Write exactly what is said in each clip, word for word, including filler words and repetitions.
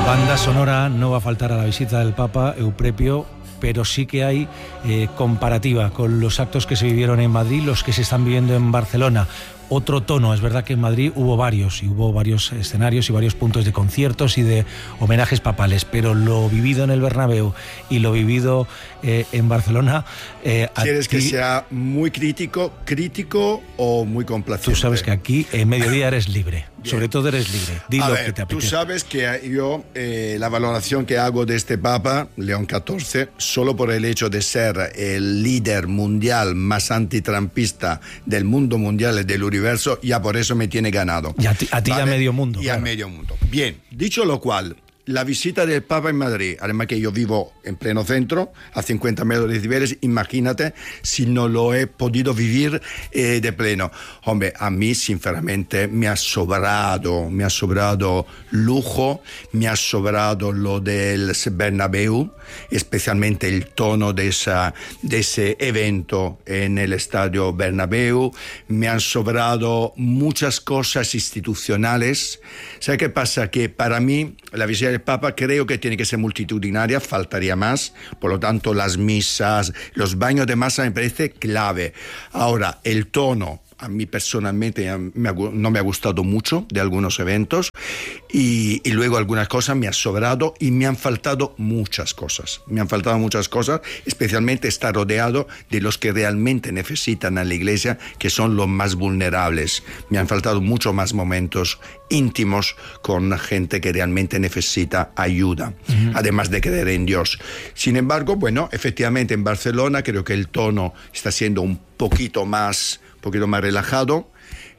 Banda sonora no va a faltar a la visita del Papa, Euprepio, pero sí que hay eh, comparativa con los actos que se vivieron en Madrid, los que se están viviendo en Barcelona. Otro tono, es verdad que en Madrid hubo varios, y hubo varios escenarios y varios puntos de conciertos y de homenajes papales, pero lo vivido en el Bernabéu y lo vivido eh, en Barcelona... Eh, ¿Quieres ti, que sea muy crítico, crítico o muy complaciente? Tú sabes que aquí en mediodía eres libre, Bien. Sobre todo eres libre, di A lo ver, que te apetece. Tú sabes que yo, eh, la valoración que hago de este Papa, León catorce, solo por el hecho de ser el líder mundial más antitrampista del mundo mundial y del universo, ya por eso me tiene ganado. Y a ti, a ti ¿vale? y a medio mundo. Y claro. a medio mundo. Bien, dicho lo cual, la visita del Papa en Madrid, además que yo vivo en pleno centro, a cincuenta metros de Cibeles, imagínate si no lo he podido vivir eh, de pleno. Hombre, a mí sinceramente me ha sobrado, me ha sobrado lujo, me ha sobrado lo del Bernabéu, especialmente el tono de, esa, de ese evento en el estadio Bernabéu, me han sobrado muchas cosas institucionales. ¿Sabes qué pasa? Que para mí la visita del Papa creo que tiene que ser multitudinaria, faltaría más, por lo tanto las misas, los baños de masa me parece clave. Ahora, el tono, a mí personalmente me ha, no me ha gustado mucho de algunos eventos y, y luego algunas cosas me han sobrado y me han faltado muchas cosas. Me han faltado muchas cosas, especialmente estar rodeado de los que realmente necesitan a la iglesia, que son los más vulnerables. Me han faltado muchos más momentos íntimos con gente que realmente necesita ayuda, uh-huh. además de creer en Dios. Sin embargo, bueno, efectivamente en Barcelona creo que el tono está siendo un poquito más... un poquito más relajado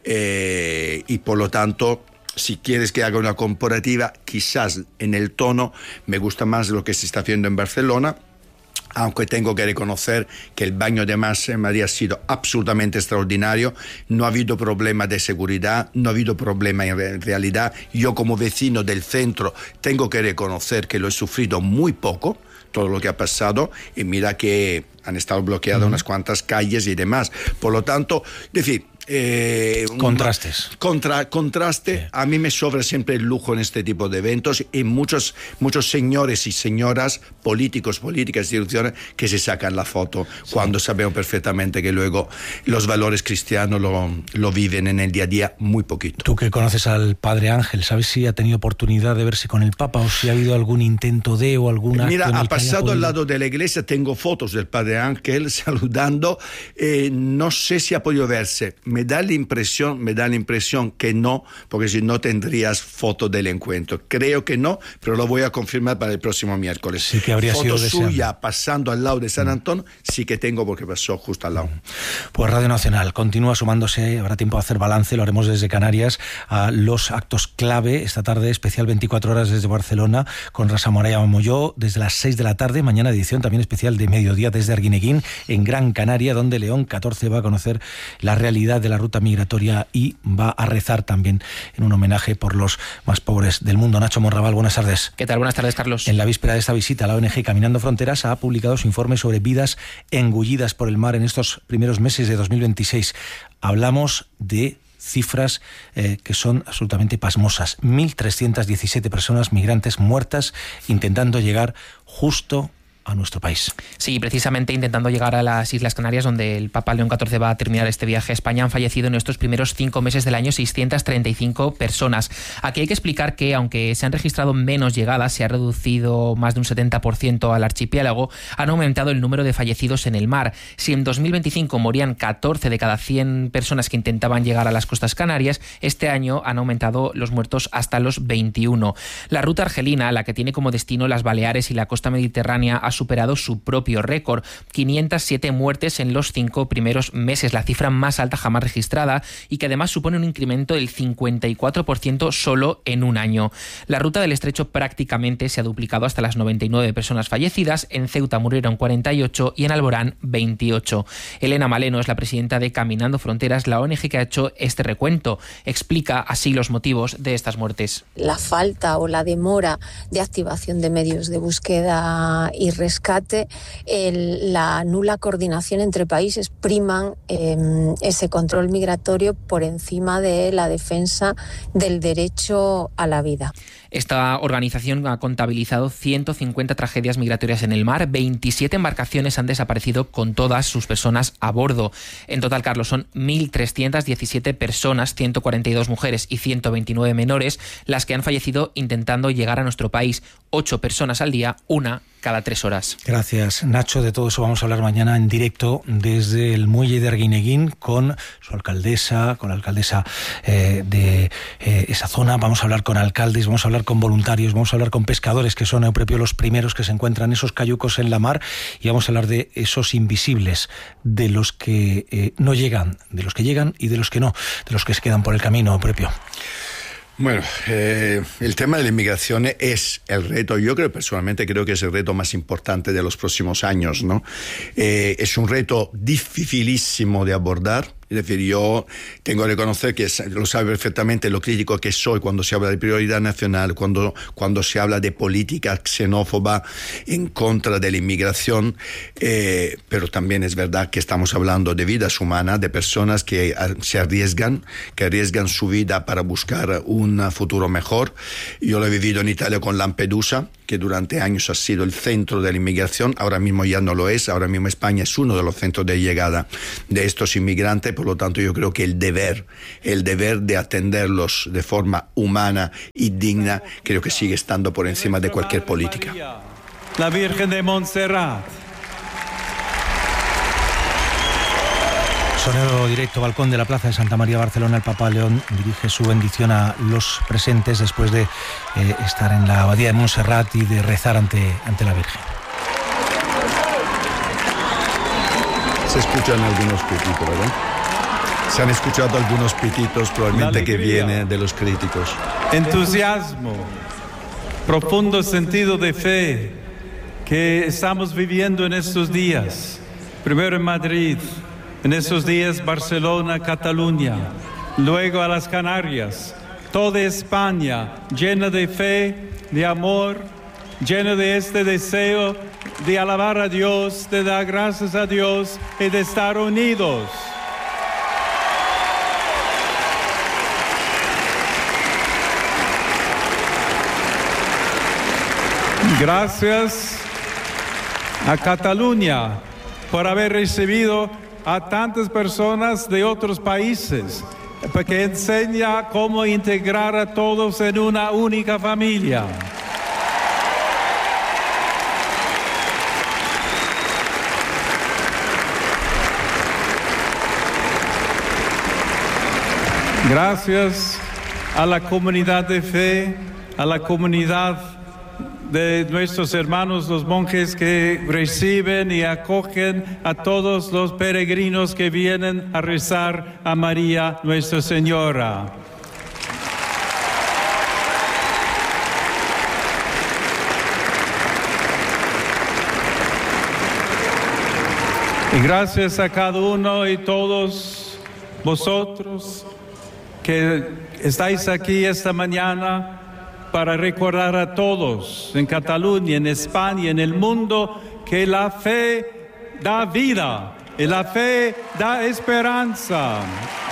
eh, y por lo tanto, si quieres que haga una comparativa, quizás en el tono me gusta más lo que se está haciendo en Barcelona, aunque tengo que reconocer que el baño de masa en Madrid ha sido absolutamente extraordinario, no ha habido problema de seguridad, no ha habido problema en realidad. Yo como vecino del centro tengo que reconocer que lo he sufrido muy poco, todo lo que ha pasado, y mira que han estado bloqueadas uh-huh. unas cuantas calles y demás. Por lo tanto, decir... Eh, Contrastes. Contra, contraste, sí. A mí me sobra siempre el lujo en este tipo de eventos y muchos, muchos señores y señoras, políticos, políticas, instituciones, que se sacan la foto sí. cuando sabemos perfectamente que luego los valores cristianos lo, lo viven en el día a día muy poquito. Tú que conoces al Padre Ángel, ¿sabes si ha tenido oportunidad de verse con el Papa o si ha habido algún intento de o algún acto? Mira, ha pasado al lado de la iglesia, tengo fotos del Padre Ángel saludando, eh, no sé si ha podido verse. Me da la impresión, me da la impresión que no, porque si no tendrías foto del encuentro. Creo que no, pero lo voy a confirmar para el próximo miércoles. Sí que habría foto sido suya deseable. Pasando al lado de San Antón, sí que tengo porque pasó justo al lado. Pues Radio Nacional continúa sumándose, habrá tiempo de hacer balance, lo haremos desde Canarias, a los actos clave esta tarde, especial veinticuatro horas desde Barcelona, con Rasa Moraya Molló, desde las seis de la tarde, mañana edición también especial de mediodía desde Arguineguín, en Gran Canaria, donde León catorce va a conocer la realidad de la ruta migratoria y va a rezar también en un homenaje por los más pobres del mundo. Nacho Monraval, buenas tardes. ¿Qué tal? Buenas tardes, Carlos. En la víspera de esta visita, la O N G Caminando Fronteras ha publicado su informe sobre vidas engullidas por el mar en estos primeros meses de dos mil veintiséis. Hablamos de cifras eh, que son absolutamente pasmosas. mil trescientas diecisiete personas migrantes muertas intentando llegar justo a nuestro país. Sí, precisamente intentando llegar a las Islas Canarias, donde el Papa León catorce va a terminar este viaje a España, han fallecido en estos primeros cinco meses del año seiscientas treinta y cinco personas. Aquí hay que explicar que, aunque se han registrado menos llegadas, se ha reducido más de un setenta por ciento al archipiélago, han aumentado el número de fallecidos en el mar. Si en dos mil veinticinco morían catorce de cada cien personas que intentaban llegar a las costas canarias, este año han aumentado los muertos hasta los veintiuno. La ruta argelina, la que tiene como destino las Baleares y la costa mediterránea, ha superado su propio récord, quinientas siete muertes en los cinco primeros meses, la cifra más alta jamás registrada y que además supone un incremento del cincuenta y cuatro por ciento solo en un año. La ruta del estrecho prácticamente se ha duplicado hasta las noventa y nueve personas fallecidas, en Ceuta murieron cuarenta y ocho y en Alborán veintiocho. Elena Maleno es la presidenta de Caminando Fronteras, la O N G que ha hecho este recuento. Explica así los motivos de estas muertes. La falta o la demora de activación de medios de búsqueda y rescate rescate, el, la nula coordinación entre países priman eh, ese control migratorio por encima de la defensa del derecho a la vida. Esta organización ha contabilizado ciento cincuenta tragedias migratorias en el mar, veintisiete embarcaciones han desaparecido con todas sus personas a bordo. En total, Carlos, son mil trescientas diecisiete personas, ciento cuarenta y dos mujeres y ciento veintinueve menores, las que han fallecido intentando llegar a nuestro país. Ocho personas al día, una cada tres horas. Gracias, Nacho. De todo eso vamos a hablar mañana en directo desde el muelle de Arguineguín con su alcaldesa, con la alcaldesa eh, de eh, esa zona. Vamos a hablar con alcaldes, vamos a hablar con voluntarios, vamos a hablar con pescadores, que son Eupropio los primeros que se encuentran esos cayucos en la mar, y vamos a hablar de esos invisibles, de los que eh, no llegan, de los que llegan y de los que no, de los que se quedan por el camino, Eupropio. Bueno, eh, el tema de la inmigración es el reto, yo creo personalmente creo que es el reto más importante de los próximos años, ¿no? Eh, es un reto dificilísimo de abordar. Es decir, yo tengo que reconocer que lo sabe perfectamente lo crítico que soy cuando se habla de prioridad nacional, cuando, cuando se habla de política xenófoba en contra de la inmigración, eh, pero también es verdad que estamos hablando de vidas humanas, de personas que se arriesgan, que arriesgan su vida para buscar un futuro mejor. Yo lo he vivido en Italia con Lampedusa, que durante años ha sido el centro de la inmigración, ahora mismo ya no lo es, ahora mismo España es uno de los centros de llegada de estos inmigrantes. Por lo tanto, yo creo que el deber, el deber de atenderlos de forma humana y digna, creo que sigue estando por encima de cualquier política. La Virgen de Montserrat. Sonero directo, balcón de la Plaza de Santa María, Barcelona. El Papa León dirige su bendición a los presentes después de eh, estar en la abadía de Montserrat y de rezar ante, ante la Virgen. Se escuchan algunos pititos, ¿verdad? Se han escuchado algunos pititos, probablemente que vienen de los críticos. Entusiasmo, profundo sentido de fe que estamos viviendo en estos días. Primero en Madrid, en estos días Barcelona, Cataluña, luego a las Canarias. Toda España llena de fe, de amor, llena de este deseo de alabar a Dios, de dar gracias a Dios y de estar unidos. Gracias a Cataluña por haber recibido a tantas personas de otros países, porque enseña cómo integrar a todos en una única familia. Gracias a la comunidad de fe, a la comunidad de nuestros hermanos los monjes que reciben y acogen a todos los peregrinos que vienen a rezar a María Nuestra Señora. Y gracias a cada uno y todos vosotros que estáis aquí esta mañana para recordar a todos en Cataluña, en España, en el mundo, que la fe da vida y la fe da esperanza.